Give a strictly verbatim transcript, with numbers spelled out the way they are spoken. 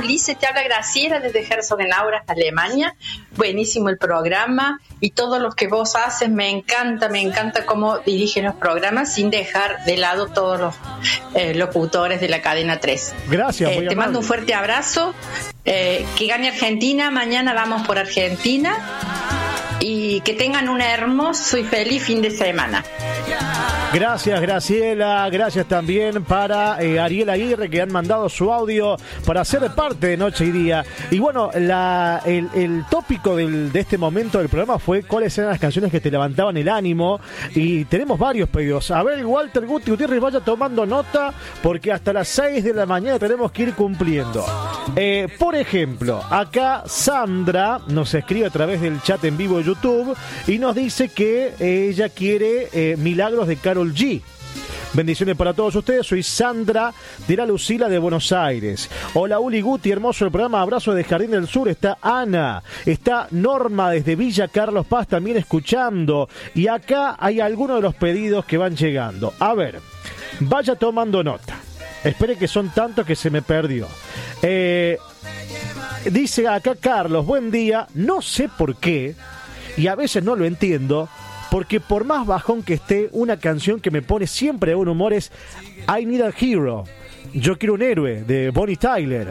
Ulises, te habla Graciela desde Herzogenaurach, Alemania. Buenísimo el programa y todos los que vos haces, me encanta, me encanta cómo dirigen los programas sin dejar de lado todos los eh, locutores de la cadena tres. Gracias, eh, muy Te amable. mando un fuerte abrazo, eh, que gane Argentina, mañana vamos por Argentina y que tengan un hermoso y feliz fin de semana. Gracias, Graciela. Gracias también para eh, Ariel Aguirre, que han mandado su audio para ser parte de Noche y Día. Y bueno, la, el, el tópico del, de este momento del programa fue cuáles eran las canciones que te levantaban el ánimo. Y tenemos varios pedidos. A ver, Walter Guti Gutiérrez, vaya tomando nota, porque hasta las seis de la mañana tenemos que ir cumpliendo. Eh, por ejemplo, acá Sandra nos escribe a través del chat en vivo de YouTube y nos dice que eh, ella quiere eh, Milagros de Karol G. Bendiciones para todos ustedes. Soy Sandra de la Lucila de Buenos Aires. Hola Uli Guti, hermoso el programa. Abrazo de Jardín del Sur. Está Ana, está Norma desde Villa Carlos Paz también escuchando. Y acá hay algunos de los pedidos que van llegando. A ver, vaya tomando nota. Espere que son tantos que se me perdió. Eh, dice acá Carlos, buen día. No sé por qué, y a veces no lo entiendo, porque por más bajón que esté, una canción que me pone siempre de buen humor es I Need a Hero. Yo quiero un héroe, de Bonnie Tyler.